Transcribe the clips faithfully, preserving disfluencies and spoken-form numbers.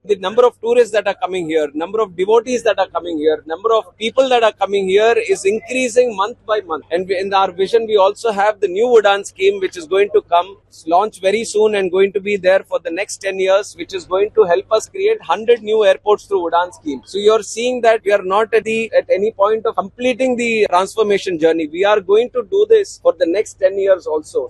The number of tourists that are coming here, number of devotees that are coming here, number of people that are coming here is increasing month by month. And in our vision, we also have the new Udaan scheme, which is going to come, launch very soon and going to be there for the next ten years, which is going to help us create one hundred new airports through Udaan scheme. So you're seeing that we are not at, the, at any point of completing the transformation journey. We are going to do this for the next ten years also.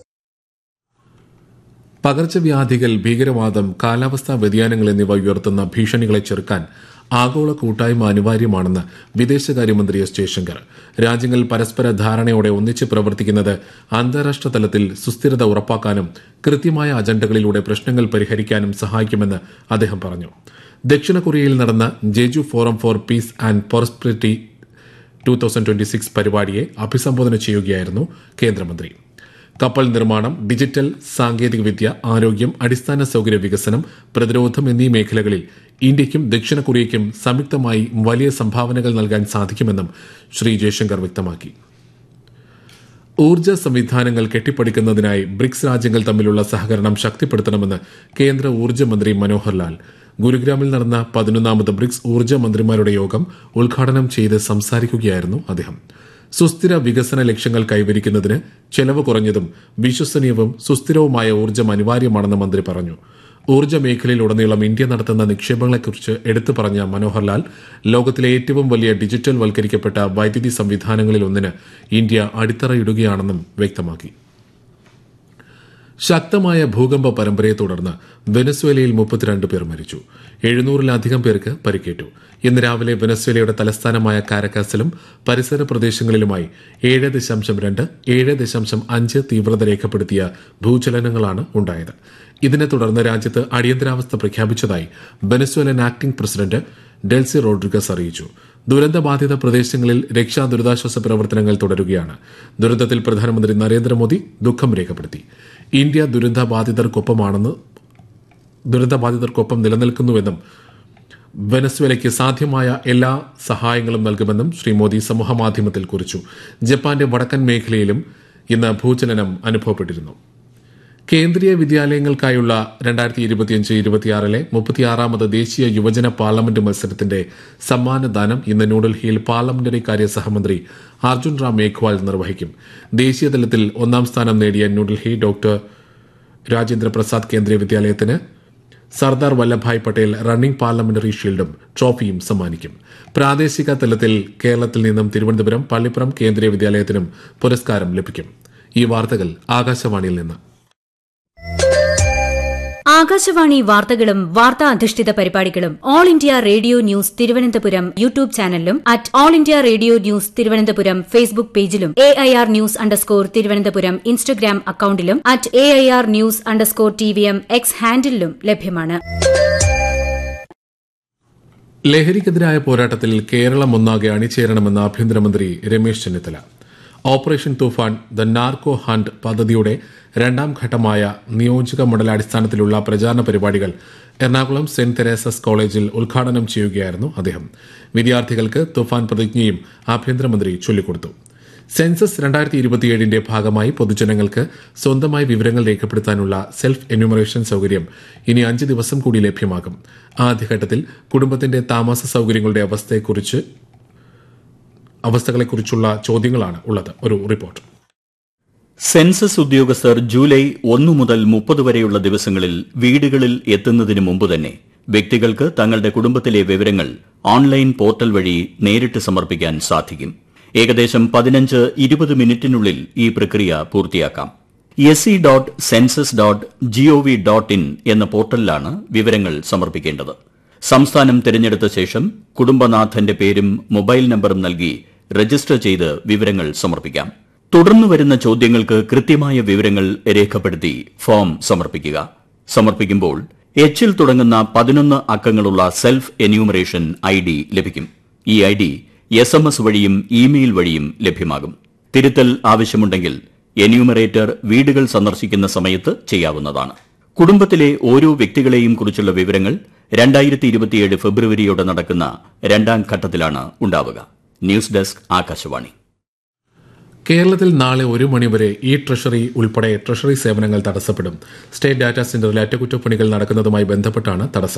പകർച്ചവ്യാധികൾ, ഭീകരവാദം, കാലാവസ്ഥാ വ്യതിയാനങ്ങൾ എന്നിവ ഉയർത്തുന്ന ഭീഷണികളെ ചെറുക്കാൻ ആഗോള കൂട്ടായ്മ അനിവാര്യമാണെന്ന് വിദേശകാര്യമന്ത്രി എസ് ജയശങ്കർ. രാജ്യങ്ങൾ പരസ്പര ധാരണയോടെ ഒന്നിച്ച് പ്രവർത്തിക്കുന്നത് അന്താരാഷ്ട്ര തലത്തിൽ സുസ്ഥിരത ഉറപ്പാക്കാനും കൃത്യമായ അജണ്ടകളിലൂടെ പ്രശ്നങ്ങൾ പരിഹരിക്കാനും സഹായിക്കുമെന്ന് അദ്ദേഹം പറഞ്ഞു. ദക്ഷിണ കൊറിയയിൽ നടന്ന Jeju forum four piece and prosperity twenty twenty six പരിപാടിയെ അഭിസംബോധന ചെയ്യുകയായിരുന്നു കേന്ദ്രമന്ത്രി. കപ്പൽ നിർമ്മാണം, ഡിജിറ്റൽ സാങ്കേതികവിദ്യ, ആരോഗ്യം, അടിസ്ഥാന സൌകര്യ വികസനം, പ്രതിരോധം എന്നീ മേഖലകളിൽ ഇന്ത്യയ്ക്കും ദക്ഷിണ കൊറിയയ്ക്കും സംയുക്തമായി വലിയ സംഭാവനകൾ നൽകാൻ സാധിക്കുമെന്നും ശ്രീ ജയശങ്കർ വ്യക്തമാക്കി. ഊർജ്ജ സംവിധാനങ്ങൾ കെട്ടിപ്പടുക്കുന്നതിനായി ബ്രിക്സ് രാജ്യങ്ങൾ തമ്മിലുള്ള സഹകരണം ശക്തിപ്പെടുത്തണമെന്ന് കേന്ദ്ര ഊർജ്ജ മന്ത്രി മനോഹർ ലാൽ ഗുരുഗ്രാമിൽ നടന്ന പതിനൊന്നാമത് ബ്രിക്സ് ഊർജ്ജ മന്ത്രിമാരുടെ യോഗം ഉദ്ഘാടനം ചെയ്ത് സംസാരിക്കുകയായിരുന്നു അദ്ദേഹം. സുസ്ഥിര വികസന ലക്ഷ്യങ്ങൾ കൈവരിക്കുന്നതിന് ചെലവ് കുറഞ്ഞതും വിശ്വസനീയവും സുസ്ഥിരവുമായ ഊർജ്ജം അനിവാര്യമാണെന്ന് മന്ത്രി പറഞ്ഞു. ഊർജ്ജ മേഖലയിലുടനീളം ഇന്ത്യ നടത്തുന്ന നിക്ഷേപങ്ങളെക്കുറിച്ച് എടുത്തു പറഞ്ഞ മനോഹർ ലാൽ ലോകത്തിലെ ഏറ്റവും വലിയ ഡിജിറ്റൽ വൽക്കരിക്കപ്പെട്ട വൈദ്യുതി സംവിധാനങ്ങളിലൊന്നിന് ഇന്ത്യ അടിത്തറയിടുകയാണെന്നും വ്യക്തമാക്കി. ശക്തമായ ഭൂകമ്പ പരമ്പരയെ തുടർന്ന് വെനസ്വേലയിൽ മുപ്പത്തിരണ്ട് പേർ മരിച്ചു. എഴുന്നൂറിലധികം പേർക്ക് പരിക്കേറ്റു. ഇന്ന് രാവിലെ വെനസ്വേലയുടെ തലസ്ഥാനമായ കാരക്കാസിലും പരിസര പ്രദേശങ്ങളിലുമായി ഏഴ് ദശാംശം രണ്ട് ഏഴ് ദശാംശം അഞ്ച് തീവ്രത രേഖപ്പെടുത്തിയ ഭൂചലനങ്ങളാണ് ഉണ്ടായത്. ഇതിനെ തുടർന്ന് രാജ്യത്ത് അടിയന്തരാവസ്ഥ പ്രഖ്യാപിച്ചതായി Venezuelan acting president Delcy Rodriguez അറിയിച്ചു. ദുരന്തബാധിത പ്രദേശങ്ങളിൽ രക്ഷാ ദുരിതാശ്വാസ പ്രവർത്തനങ്ങൾ തുടരുകയാണ്. ദുരന്തത്തിൽ പ്രധാനമന്ത്രി നരേന്ദ്രമോദി ദുഃഖം രേഖപ്പെടുത്തി. ഇന്ത്യ ദുരന്തബാധിതർക്കൊപ്പമാണെന്ന് ദുരന്തബാധിതർക്കൊപ്പം നിലനിൽക്കുന്നുവെന്നും വെനസ്വേലയ്ക്ക് സാധ്യമായ എല്ലാ സഹായങ്ങളും നൽകുമെന്നും ശ്രീ മോദി സമൂഹമാധ്യമത്തിൽ കുറിച്ചു. ജപ്പാന്റെ വടക്കൻ മേഖലയിലും ഇന്ന് ഭൂചലനം അനുഭവപ്പെട്ടിരുന്നു. കേന്ദ്രീയ വിദ്യാലയങ്ങൾക്കായുള്ള രണ്ടായിരത്തി ഇരുപത്തിയഞ്ച് ഇരുപത്തിയാറിലെ മുപ്പത്തിയാറാമത് ദേശീയ യുവജന പാർലമെന്റ് മത്സരത്തിന്റെ സമ്മാനദാനം ഇന്ന് ന്യൂഡൽഹിയിൽ പാർലമെന്ററി കാര്യ സഹമന്ത്രി അർജുൻ റാം മേഘ്വാൾ നിർവഹിക്കും. ദേശീയതലത്തിൽ ഒന്നാം സ്ഥാനം നേടിയ ന്യൂഡൽഹി ഡോക്ടർ രാജേന്ദ്ര പ്രസാദ് കേന്ദ്രീയ വിദ്യാലയത്തിന് സർദാർ വല്ലഭായ് പട്ടേൽ റണ്ണിംഗ് പാർലമെന്ററി ഷീൽഡും ട്രോഫിയും സമ്മാനിക്കും. പ്രാദേശിക തലത്തിൽ കേരളത്തിൽ നിന്നും തിരുവനന്തപുരം പള്ളിപ്പുറം കേന്ദ്രീയ വിദ്യാലയത്തിനും പുരസ്കാരം ലഭിക്കും. ഈ വാർത്തകൾ ആകാശവാണിയിൽ നിന്ന്. ആകാശവാണി വാർത്തകളും വാർത്താ അധിഷ്ഠിത പരിപാടികളും all India radio news Thiruvananthapuram YouTube ചാനലിലും at all India radio news Thiruvananthapuram Facebook പേജിലും A I R news underscore Thiruvananthapuram Instagram അക്കൌണ്ടിലും at A I R news underscore T V M X ഹാൻഡിലും ലഭ്യമാണ്. ലഹരിക്കെതിരായ പോരാട്ടത്തിൽ കേരളം ഒന്നാകെ അണിചേരണമെന്ന് ആഭ്യന്തരമന്ത്രി Ramesh Chennithala. Operation Toofan the narco hunt പദ്ധതിയുടെ രണ്ടാം ഘട്ടമായ നിയോജക മണ്ഡലാടിസ്ഥാനത്തിലുള്ള പ്രചാരണ പരിപാടികൾ എറണാകുളം സെന്റ് തെരേസസ് കോളേജിൽ ഉദ്ഘാടനം ചെയ്യുകയായിരുന്നു അദ്ദേഹം. വിദ്യാർത്ഥികൾക്ക് തുഫാൻ പ്രതിജ്ഞയും ആഭ്യന്തരമന്ത്രി ചൊല്ലിക്കൊടുത്തു. സെൻസസ് രണ്ടായിരത്തി ഇരുപത്തിയേഴിന്റെ ഭാഗമായി പൊതുജനങ്ങൾക്ക് സ്വന്തമായി വിവരങ്ങൾ രേഖപ്പെടുത്താനുള്ള സെൽഫ് എന്യൂമറേഷൻ സൌകര്യം ഇനി അഞ്ച് ദിവസം കൂടി ലഭ്യമാകും. ആദ്യഘട്ടത്തിൽ കുടുംബത്തിന്റെ താമസ സൌകര്യങ്ങളുടെ അവസ്ഥയെക്കുറിച്ച് അവസ്ഥകളെക്കുറിച്ചുള്ള ചോദ്യങ്ങളാണ് ഉള്ളത്. ഒരു റിപ്പോർട്ട്. സെൻസസ് ഉദ്യോഗസ്ഥർ ജൂലൈ ഒന്ന് മുതൽ മുപ്പത് വരെയുള്ള ദിവസങ്ങളിൽ വീടുകളിൽ എത്തുന്നതിന് മുമ്പ് തന്നെ വ്യക്തികൾക്ക് തങ്ങളുടെ കുടുംബത്തിലെ വിവരങ്ങൾ ഓൺലൈൻ പോർട്ടൽ വഴി നേരിട്ട് സമർപ്പിക്കാൻ സാധിക്കും. ഏകദേശം പതിനഞ്ച് ഇരുപത് മിനിറ്റിനുള്ളിൽ ഈ പ്രക്രിയ പൂർത്തിയാക്കാം. S C dot census dot G O V dot in എന്ന പോർട്ടലിലാണ് വിവരങ്ങൾ സമർപ്പിക്കേണ്ടത്. സംസ്ഥാനം തിരഞ്ഞെടുത്ത ശേഷം കുടുംബനാഥന്റെ പേരും മൊബൈൽ നമ്പറും നൽകി രജിസ്റ്റർ ചെയ്ത് വിവരങ്ങൾ സമർപ്പിക്കാം. തുടർന്ന് വരുന്ന ചോദ്യങ്ങൾക്ക് കൃത്യമായ വിവരങ്ങൾ രേഖപ്പെടുത്തി ഫോം സമർപ്പിക്കുക. സമർപ്പിക്കുമ്പോൾ എച്ചിൽ തുടങ്ങുന്ന പതിനൊന്ന് അക്കങ്ങളുള്ള സെൽഫ് എന്യൂമറേഷൻ ഐ ഡി ലഭിക്കും. ഈ I D S M S വഴിയും ഇമെയിൽ വഴിയും ലഭ്യമാകും. തിരുത്തൽ ആവശ്യമുണ്ടെങ്കിൽ എന്യൂമറേറ്റർ വീടുകൾ സന്ദർശിക്കുന്ന സമയത്ത് ചെയ്യാവുന്നതാണ്. കുടുംബത്തിലെ ഓരോ വ്യക്തികളെയും കുറിച്ചുള്ള വിവരങ്ങൾ രണ്ടായിരത്തി ഇരുപത്തിയേഴ് ഫെബ്രുവരിയോടെ നടക്കുന്ന രണ്ടാം ഘട്ടത്തിലാണ് ഉണ്ടാവുക. News desk Akashvani. കേരളത്തിൽ നാളെ ഒരു മണിവരെ ഇ ട്രഷറി ഉൾപ്പെടെ ട്രഷറി സേവനങ്ങൾ തടസ്സപ്പെടും. സ്റ്റേറ്റ് ഡാറ്റാ സെന്ററിൽ അറ്റകുറ്റപ്പണികൾ നടക്കുന്നതുമായി ബന്ധപ്പെട്ടാണ് തടസ്സം.